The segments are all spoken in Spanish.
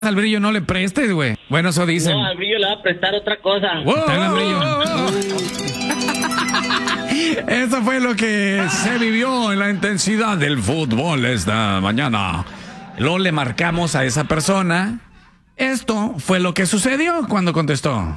al Brillo no le prestes, güey. Bueno, eso dicen. No, al Brillo le va a prestar otra cosa. ¡Wow! Eso fue lo que se vivió en la intensidad del fútbol esta mañana. Luego le marcamos a esa persona. Esto fue lo que sucedió cuando contestó.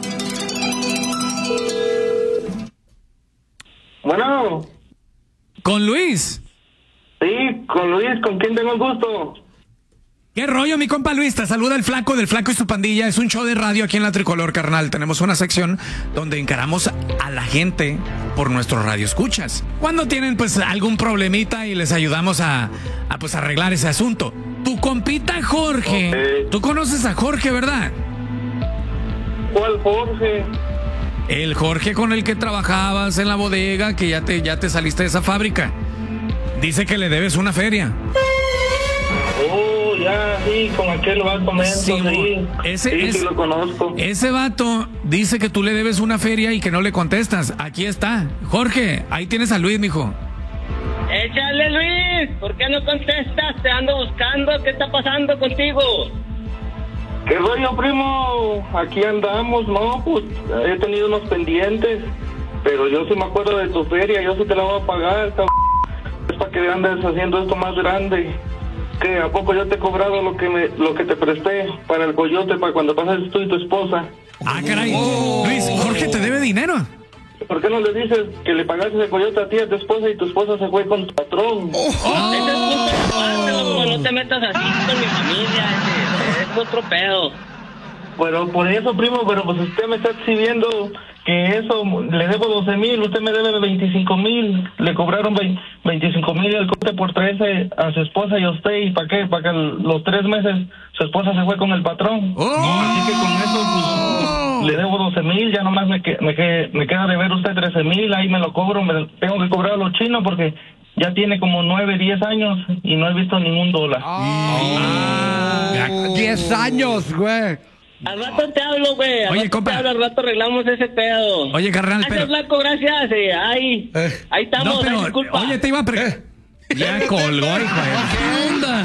Bueno. ¿Con Luis? Sí, con Luis, ¿con quién tengo el gusto? ¿Qué rollo, mi compa Luis? Te saluda el Flaco del Flaco y su pandilla. Es un show de radio aquí en La Tricolor, carnal. Tenemos una sección donde encaramos a la gente por nuestro radio escuchas. Cuando tienen pues algún problemita y les ayudamos a pues arreglar ese asunto. Tu compita Jorge, Okay. Tú conoces a Jorge, ¿verdad? ¿Cuál Jorge? El Jorge con el que trabajabas en la bodega, que ya te saliste de esa fábrica. Dice que le debes una feria. Oh, ya, sí, con aquel vato menso, Sí, sí. Sí, lo conozco. Ese vato dice que tú le debes una feria y que no le contestas. Aquí está. Jorge, ahí tienes a Luis, mijo. Échale, Luis. ¿Por qué no contestas? Te ando buscando. ¿Qué está pasando contigo? ¿Qué rollo, primo? Aquí andamos, ¿no? Pues he tenido unos pendientes, pero yo sí me acuerdo de tu feria, yo sí te la voy a pagar, cabrón. Es para que andes haciendo esto más grande. ¿Qué? ¿A poco yo te he cobrado lo que te presté para el coyote, para cuando pases tú y tu esposa? Ah, caray. Luis, Jorge te debe dinero. ¿Por qué no le dices que le pagaste el coyote a ti, a tu esposa, y tu esposa se fue con tu patrón? Ese es punto de parte, loco. No te metas así con mi familia. Es otro pedo. Pero por eso, primo, pero pues usted me está exhibiendo que eso, le debo 12,000, usted me debe 25,000, le cobraron 25,000 el corte por 13 a su esposa y a usted, ¿y para qué? Para que los 3 meses su esposa se fue con el patrón. Así que con eso, pues, le debo 12,000, ya nomás me queda de ver usted 13,000, ahí me lo cobro, tengo que cobrar a los chinos porque ya tiene como 9, 10 años y no he visto ningún dólar. 10 años, güey. Al rato te hablo, güey. Oye, compa. Al rato arreglamos ese pedo. Oye, carnal, Gracias, pero... Flaco, gracias. Ahí estamos. No, pero, disculpa. oye, te iba a Ya colgó, hijo de... ¿Qué onda?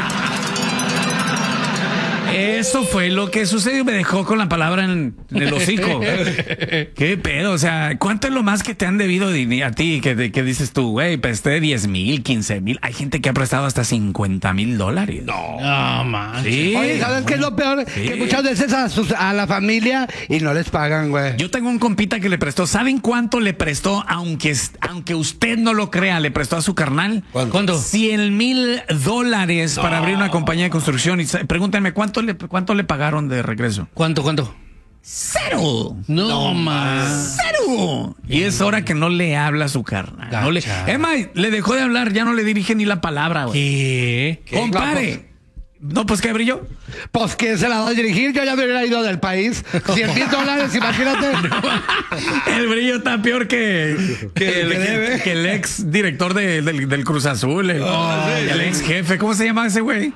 Eso fue lo que sucedió. Me dejó con la palabra en el hocico. ¿Qué pedo? O sea, ¿cuánto es lo más que te han debido a ti? Que dices tú, güey, presté 10,000, 15,000. Hay gente que ha prestado hasta $50,000. No, man. Sí. Oye, ¿sabes qué es lo peor? Sí. Que muchas veces a la familia y no les pagan, güey. Yo tengo un compita que le prestó. ¿Saben cuánto le prestó? Aunque usted no lo crea, le prestó a su carnal. ¿Cuánto? $100,000 para abrir una compañía de construcción. Y pregúntenme, ¿cuánto le pagaron de regreso? ¿Cuánto? ¡Cero! No, más. ¡Cero! Y es hora que no le habla a su carnal. No le, es más, le dejó de hablar, ya no le dirige ni la palabra, güey. ¿Qué? Compare. No, pues, ¿qué, Brillo? Pues que se la va a dirigir, yo ya me hubiera ido del país. $100,000, imagínate. El Brillo está peor que el ex director del Cruz Azul, el ex jefe. ¿Cómo se llama ese güey?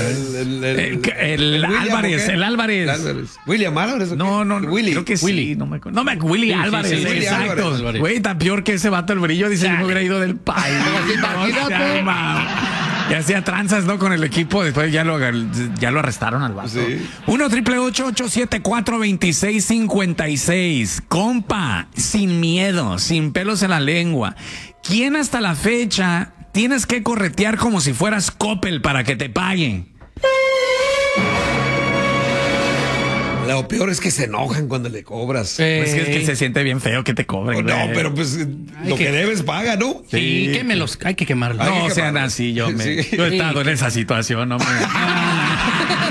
El Álvarez. El Álvarez. ¿William Álvarez? No, Willy. creo que Willy. sí. No me acuerdo. Willy Álvarez. sí, Willy Exacto. Álvarez. Güey, tan peor que ese vato, el Brillo. Dice, yo me hubiera ido del país. Imagínate. Ya hacía tranzas, ¿no? Con el equipo. Después ya lo arrestaron al vato. Sí. 1-888-874-2656. Compa, sin miedo, sin pelos en la lengua. ¿Quién hasta la fecha tienes que corretear como si fueras Coppel para que te paguen? Lo peor es que se enojan cuando le cobras. Pues es que se siente bien feo que te cobren. No, güey. pero pues lo que debes paga, ¿no? Sí, quémelos, hay que quemarlos. No Hay que sean quemarlos. así, yo he Sí. estado en esa situación, hombre.